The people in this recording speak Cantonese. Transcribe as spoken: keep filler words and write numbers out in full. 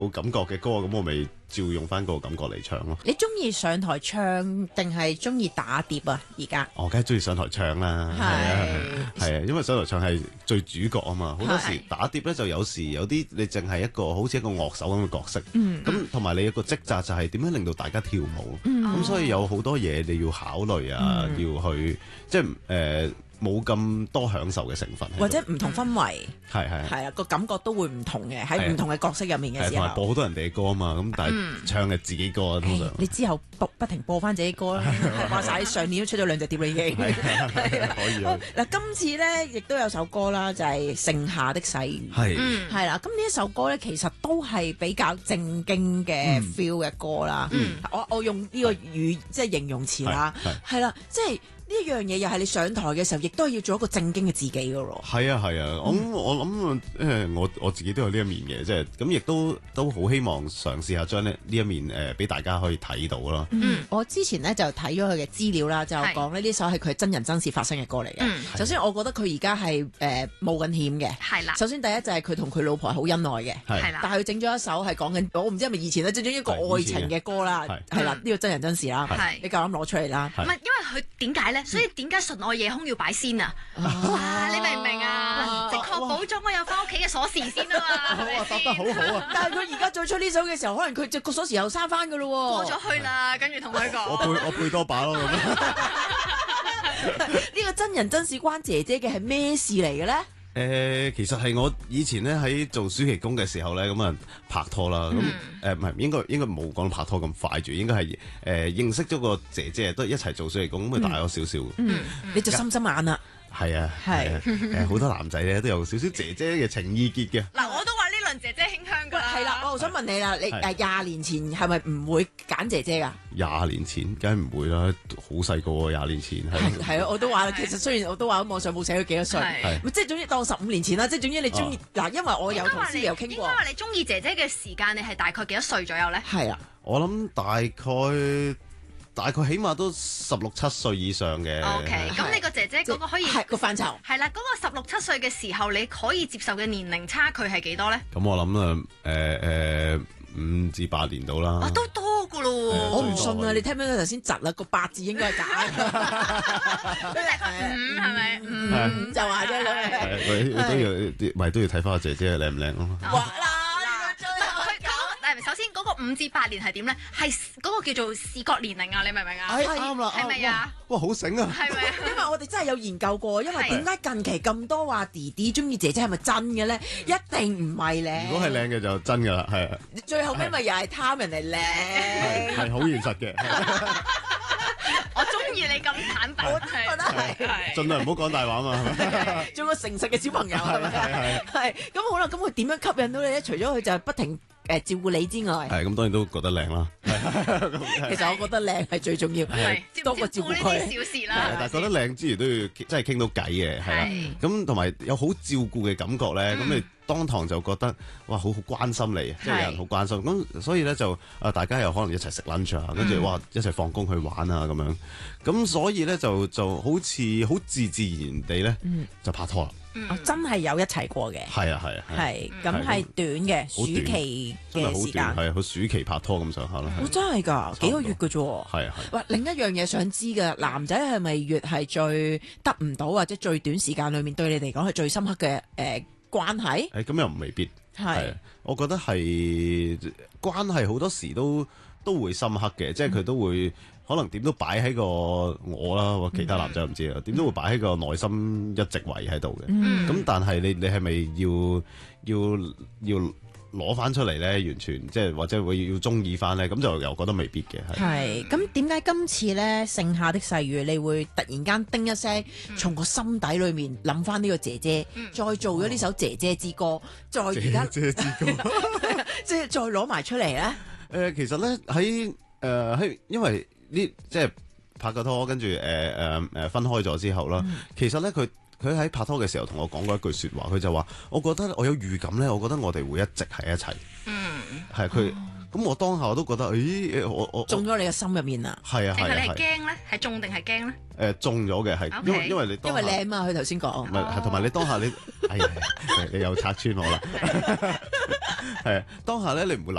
冇感覺嘅歌，咁我咪照用翻個感覺嚟唱咯。 你中意上台唱定係中意打碟啊？而家我梗係中意上台唱啦，係啊，係啊，因為上台唱係最主角啊嘛。好多時打碟咧，就有時有啲你淨係一個好似一個樂手咁嘅角色，咁同埋你有個職責就係點樣令到大家跳舞，咁、嗯、所以有好多嘢你要考慮啊，嗯、要去即係誒。呃冇咁多享受嘅成分， 或者唔同氛圍， 係係係啊，個感覺都會唔同嘅，喺唔同嘅角色入面嘅時候， 同埋播好多人哋嘅歌啊嘛，咁但係唱嘅自己歌啊，通常你之後不不停播翻自己歌啦，話晒上年都出咗兩隻碟啦已經， 係可以啊。 嗱，今次咧亦都有首歌啦，就係《盛夏的細雨》， 係係啦，咁呢一首歌咧其實都係比較正經嘅 feel 嘅歌啦，我我用呢個語即係形容詞啦，係啦，即係。呢一樣嘢又係你上台嘅時候，亦都係要做一個正經嘅自己㗎咯。係啊係啊，我我諗誒，我我自己都有呢一面嘅，即係咁亦都都好希望嘗試下將呢呢一面誒俾大家可以睇到咯。 嗯，我之前咧就睇咗佢嘅資料啦，就講呢呢首係佢真人真事發生嘅歌嚟嘅。首先，我覺得佢而家係誒冒緊險嘅。係啦。首先第一就係佢同佢老婆係好恩愛嘅。係啦。但係佢整咗一首係講緊，我唔知係咪以前咧整咗一個愛情嘅歌啦。係啦，呢個真人真事啦。係。你夠膽攞出嚟啦？ 唔係，因為佢點解咧？所以點解純愛夜空要擺先啊？哇！你明唔明啊？即係確保咗我有翻屋企嘅鎖匙先啊嘛！ 好啊，答得好好啊！ 但係佢而家再出呢首嘅時候，可能佢隻個鎖匙又閂翻噶咯喎。 過咗去啦，跟住同佢講。 我配我配多把咯咁。 呢個真人真事關姐姐嘅係咩事嚟嘅咧？ 誒、呃，其實係我以前咧喺做暑期工嘅時候咧，咁啊拍拖啦，咁誒唔係應該應該冇講到拍拖咁快住，應該係誒、呃、認識咗個姐姐，都一齊做暑期工，咁佢大咗少少。 嗯，嗯你就心心眼啦。 係啊，係啊，誒好多男仔咧都有少少姐姐嘅情意結嘅。 嗱，我都話呢輪姐姐馨香㗎。 係啦，我想問你啦，你誒廿年前係咪唔會揀姐姐㗎？ 廿年前梗係唔會啦，好細個喎，廿年前係。 係啊，我都話啦，其實雖然我都話喺網上冇寫佢幾多歲，係即係總之當十五年前啦，即係總之你中意嗱，因為我有同事有傾過。 應該話你中意姐姐嘅時間，你係大概幾多歲左右咧？ 係啊， 我諗大概。大概起碼都十六七歲以上嘅。 O K，咁你個姐姐嗰個可以係個範疇係啦，嗰個十六七歲嘅時候，你可以接受嘅年齡差距係幾多咧？ 咁我諗啊，誒誒五至八年到啦。 啊，都多噶咯喎！ 我唔信啊！你聽唔聽到頭先窒啦？個八字應該係假嘅。 五係咪？ 五就話啫咁。 係，都要咪都要睇翻個姐姐靚唔靚咯。 首先嗰個五至八年係點咧？係嗰個叫做視覺年齡啊！你明唔明啊？ 係啱啦， 係咪啊？ 哇，好醒啊！ 係咪啊？ 因為我哋真係有研究過，因為點解近期咁多話弟弟中意姐姐係咪真嘅咧？一定唔係咧。 如果係靚嘅就真㗎啦，係啊。 最後尾咪又係貪人哋靚， 係好現實嘅。 我中意你咁坦白， 我覺得係。 盡量唔好講大話嘛， 做個誠實嘅小朋友係咪？係係。咁好啦，咁佢點樣吸引到你咧？除咗佢就係不停誒照顧你之外， 係咁當然都覺得靚啦。 其實我覺得靚係最重要， 係多過照顧佢。 呢啲小事啦。 但係覺得靚之餘都要真係傾到偈嘅，係啦。咁同埋有好照顧嘅感覺咧，咁你當堂就覺得哇，好好關心你，即係有人好關心。咁所以咧就啊，大家又可能一齊食 lunch 啊，跟住哇一齊放工去玩啊咁樣。咁所以咧就就好似好自自然地咧就拍拖啦。 我真係有一齊過嘅， 係啊係啊係咁係短嘅暑期嘅時間， 係好暑期拍拖咁上下啦。 我真係㗎幾個月嘅啫。 係啊係。 喂，另一樣嘢想知嘅，男仔係咪越係最得唔到或者最短時間裏面對你嚟講係最深刻嘅誒關係？ 誒咁又唔未必係， 我覺得係關係好多時都都會深刻嘅，即係佢都會。可能點都擺喺個我啦，或其他男仔唔知啦，點、嗯、都會擺喺個內心一直位喺度嘅。咁、嗯、但係你你係咪要要要攞翻出嚟咧？完全即係或者會要中意翻咧？咁就又覺得未必嘅。 係咁點解今次咧盛夏的細雨，你會突然間叮一聲，從個心底裏面諗翻呢個姐姐，嗯、再做咗呢首姐姐之歌，再而家姐姐之歌， 即係再攞埋出嚟咧？誒、 呃，其實咧喺誒喺因為。呢即係拍個拖，跟住誒誒誒分開咗之後啦。嗯、其實咧，佢佢喺拍拖嘅時候同我講過一句説話，佢就話：我覺得我有預感咧，我覺得我哋會一直喺一齊。嗯，係佢咁，我當下我都覺得，咦，我我中咗你嘅心入面啊！ 係啊係啊， 定係你係驚咧？係中定係驚咧？ 誒中咗嘅係，因為因為你因為靚嘛，佢頭先講， 唔係係同埋你當下你係你又拆穿我啦。係當下咧，你唔會諗